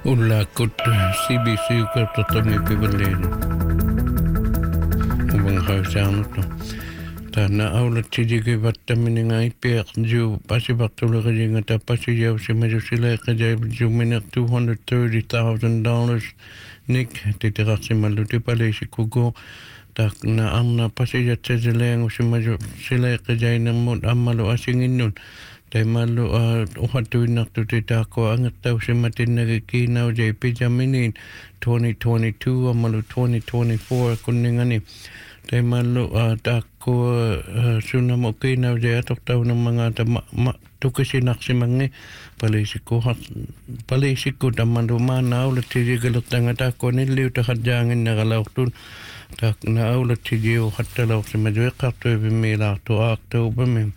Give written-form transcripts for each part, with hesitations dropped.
Ulakot CBC kertotami pibalen. Ubang hausang to. Tana aulat sijigi batamini ngai piak ju pasibaktulo kajinga tapasi jau si maju sila kajai ju minak $230,000 nik titiraksi maluti pale si kugo tak na amna pasi jat sejeleng si maju sila kajai namut amalu asingin nun. Tai malu uhatu nak tu tita ko angat tau si matin nagikinaw jay pijaminin 2022 amalu 2024 kuningani. Tai malu tako sunamo kinaw jay atok tau ng mga tukisinak si mangi palisiko taman rumana ulat si jigalot ang atako niliw takadjangin nagalawak tun tak na ulat si jiyo katalawak si madwe kakto ibimila to October mem.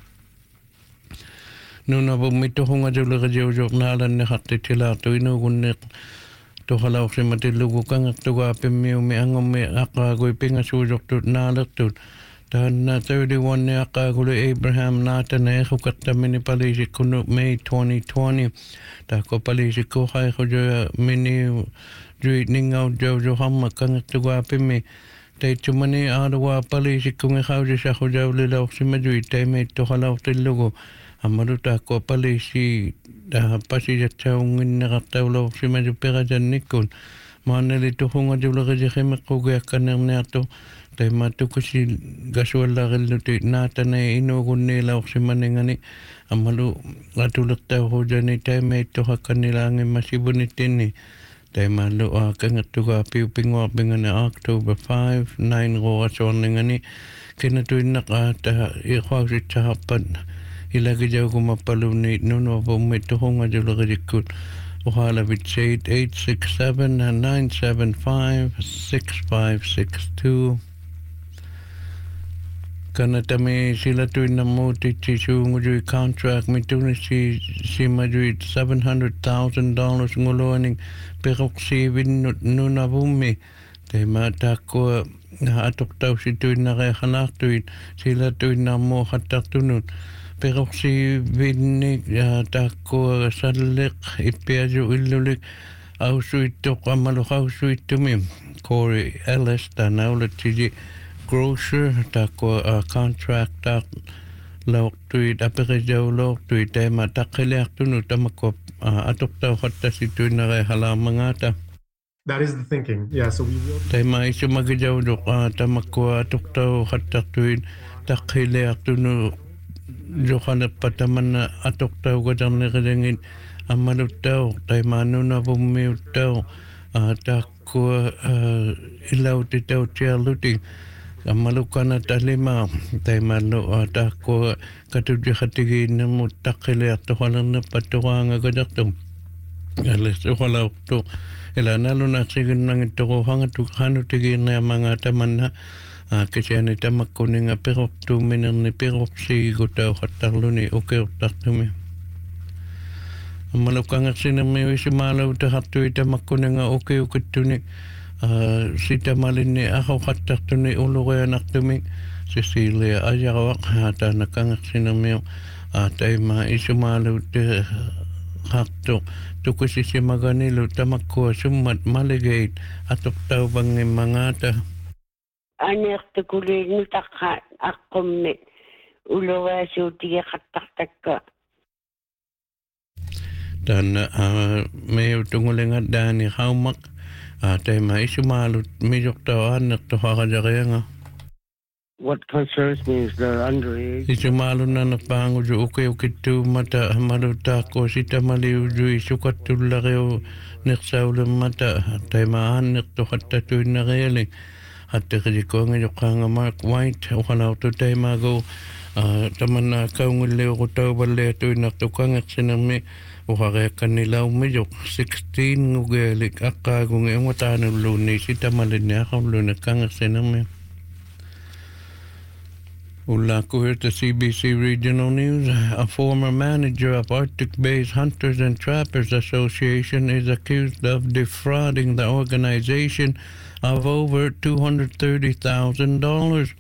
Nuna bumito hunga jula kajawjok nalan ni hakti tila to inugunik to halaw si matilugo kang to gapim mi angom mi akagoy pingasujok to nalak to dan na 31 ni akagoy Abraham nata na hukat mini palisi kuno May 2020 ta ko palisi ko hay ko mini juit ningaw jawjo hamma kang to gapim mi tay chumani arawa palisi kung ikaw sa ko jawli law si majuit tay may to halaw tilugo amaruta ko palisi pasi jatsaungin nakatawlaw si maju pera jan nikon manali to hunga jula ka jekeme ko ga kaner nato tay matu ko si gaswala geluti nata na inugun nila si maningani amalu atulak taw ho jani tay may to hakanilangin masibunitin ni tay malu kangat to ga piupingwa bingana October 5 9 ro asoningani kinatuin nakata ikwaw si chahapan ilagi jaw ko mapalunit nuno po may tuhong nga jula kajikut uhala bitshade 867-975-6562 kana tami sila tuin na mo tichisu ngujui contract mituni si majui $700,000 nguluaning perok si nuna bumi tay mata ko atok tau si tuin na kaya kanak tuin sila tuin na mo hatak tunun pero si Vinny tako sadlik ipiajo ilulik ausuito kamalo ausuito mi Corey Ellis tanaulat si grocer tako contract tak lawak tuit apikajaw lawak tuit ay matakiliak tunut tamako atok tao kata si tuit na kay halamang ata. That is the thinking. Yeah, so we will. Tay maiso magijaw dok tamako atok tao kata tuit takiliak tunut Johanna pataman na atok tau kadang nakadangin amalut tau tay mano na bumiut tau tako ilaw ti tau tiyaluting amalukan na talima tay mano tako katudya katigin na mo takili at walang napatuwa nga kadakto alas wala to ila nalo na sigin nang ito ko hangatukhano tigin na mga taman na kasi ano tamak ko nga perok tuminan ni perok si gutaw katarlo ni okay utak tumi. Malukang at sinamay si malaw tahatu itamak ko nga okay ukit tuni si tamalin ni ako katak tuni ulo kaya anak tumi Cecilia ayawak hata nakang at sinamay atay maisumalaw te hakto tuko si maganilo tamak ko sumat maligate atok tao bang mga ta Anerta kule nutaka akkomme ulowa suutiga kattaktakka. Dan may tungulingat dani haumak tay maisumalut mijok tao anak to hakadakaya nga. What concerns me is they're underage. Isumalo na napango jo ukitu mata maluta ko sita maliw jo isukat tulakeo neksaulam mata tay maanak to hatatuin na kayaling. At kasi ko nga yung Mark White o kalaw to tayo mago taman na kaunguli ko tao bali ito inatukang at sinami o kaya kanila umiyok 16 ngugalik akagong yung matanong luni si tamalin niya akong lunakang at sinami. Ula ko here to CBC Regional News. A former manager of Arctic Bay's Hunters and Trappers Association is accused of defrauding the organization of over $230,000.